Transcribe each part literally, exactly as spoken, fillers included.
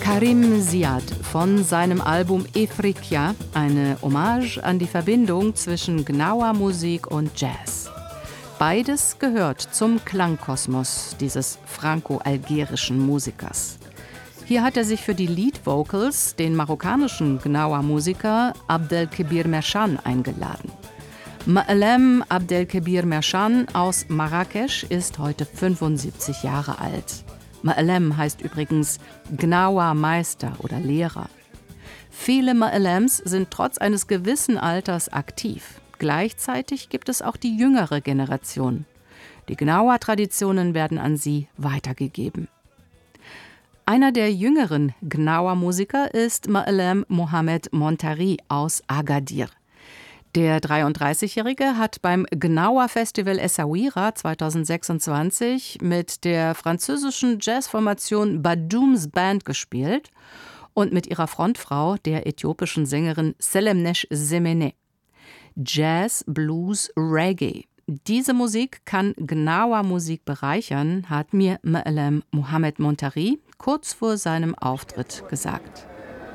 Karim Ziad von seinem Album Efrikia, eine Hommage an die Verbindung zwischen Gnawa-Musik und Jazz. Beides gehört zum Klangkosmos dieses franco-algerischen Musikers. Hier hat er sich für die Lead-Vocals den marokkanischen Gnawa-Musiker Abdelkebir Merchan eingeladen. Ma'alem Abdelkebir Merchan aus Marrakesch ist heute fünfundsiebzig Jahre alt. Ma'alem heißt übrigens Gnawa-Meister oder Lehrer. Viele Ma'alems sind trotz eines gewissen Alters aktiv. Gleichzeitig gibt es auch die jüngere Generation. Die Gnawa-Traditionen werden an sie weitergegeben. Einer der jüngeren Gnawa-Musiker ist Ma'alem Mohamed Montari aus Agadir. Der dreiunddreißigjährige hat beim Gnawa-Festival Essaouira zweitausendsechsundzwanzig mit der französischen Jazzformation Badooms Band gespielt und mit ihrer Frontfrau, der äthiopischen Sängerin Selemnesh Semene. Jazz, Blues, Reggae. Diese Musik kann Gnawa-Musik bereichern, hat mir Ma'alem Mohamed Montari kurz vor seinem Auftritt gesagt.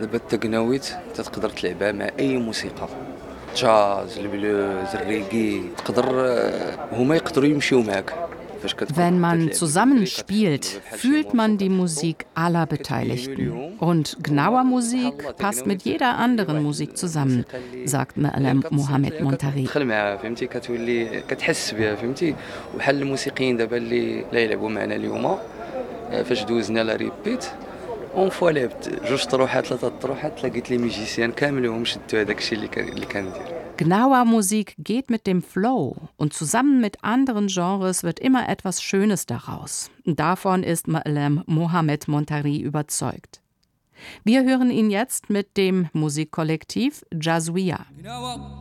Wenn man zusammen spielt, fühlt man die Musik aller Beteiligten. Und Gnawa-Musik passt mit jeder anderen Musik zusammen, sagt Ma'alem Mohamed Montari. Gnawa-Musik geht mit dem Flow und zusammen mit anderen Genres wird immer etwas Schönes daraus. Davon ist Ma'alem Mohamed Montari überzeugt. Wir hören ihn jetzt mit dem Musikkollektiv Jazwiya.